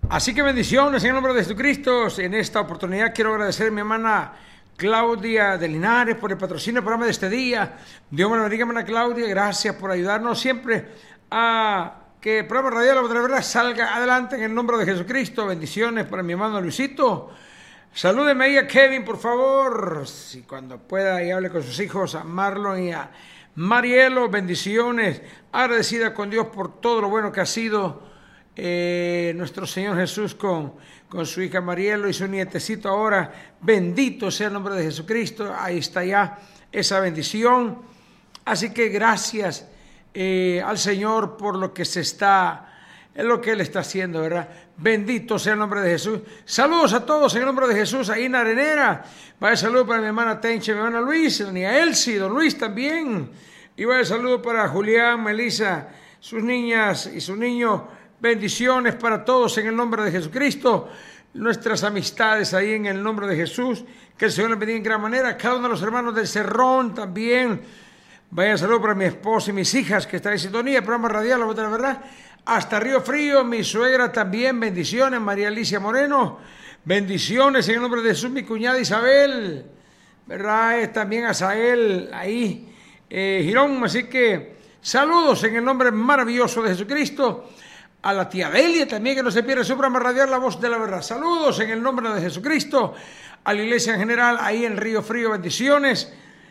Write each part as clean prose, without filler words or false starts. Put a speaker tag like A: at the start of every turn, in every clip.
A: Así que bendiciones en el nombre de Jesucristo. En esta oportunidad quiero agradecer a mi hermana Claudia de Linares por el patrocinio del programa de este día. Dios me lo bendiga, hermana Claudia. Gracias por ayudarnos siempre a que el programa radial La Verdad salga adelante en el nombre de Jesucristo. Bendiciones para mi hermano Luisito. Salúdeme ahí a Kevin, por favor. Si cuando pueda y hable con sus hijos, a Marlon y a Marielo. Bendiciones. Agradecida con Dios por todo lo bueno que ha sido nuestro Señor Jesús con su hija Marielo y su nietecito ahora. Bendito sea el nombre de Jesucristo. Ahí está ya esa bendición. Así que gracias al Señor por lo que es lo que Él está haciendo, ¿verdad? Bendito sea el nombre de Jesús. Saludos a todos en el nombre de Jesús ahí en Arenera. Vaya saludo para mi hermana Tenche, mi hermana Luis, ni a Elsie, don Luis también. Y vaya saludo para Julián, Melissa, sus niñas y su niño. Bendiciones para todos en el nombre de Jesucristo. Nuestras amistades ahí en el nombre de Jesús. Que el Señor les bendiga en gran manera. Cada uno de los hermanos del Cerrón también. Vaya saludo para mi esposa y mis hijas que están en sintonía. Programa radial, La Voz de la Verdad. Hasta Río Frío, mi suegra también. Bendiciones, María Alicia Moreno. Bendiciones en el nombre de Jesús, mi cuñada Isabel. ¿Verdad? También a Sael ahí. Girón, así que saludos en el nombre maravilloso de Jesucristo. A la tía Delia también, que no se pierda su programa radial La Voz de la Verdad. Saludos en el nombre de Jesucristo. A la iglesia en general, ahí en Río Frío, bendiciones.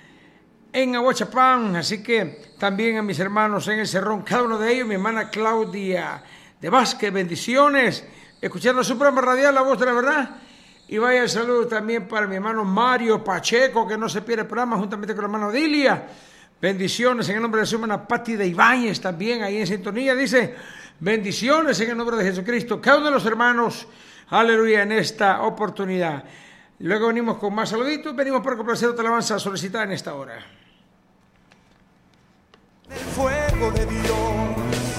A: En Aguachapán, así que también a mis hermanos en el Cerrón, cada uno de ellos, mi hermana Claudia de Vázquez, bendiciones. Escuchando su programa radial La Voz de la Verdad. Y vaya el saludo también para mi hermano Mario Pacheco, que no se pierde el programa, juntamente con la hermana Dilia. Bendiciones en el nombre de su hermana Pati de Ibáñez, también ahí en sintonía, dice. Bendiciones en el nombre de Jesucristo. Cada uno de los hermanos, aleluya, en esta oportunidad. Luego venimos con más saluditos. Venimos para complacer otra alabanza solicitada en esta hora.
B: El fuego de Dios.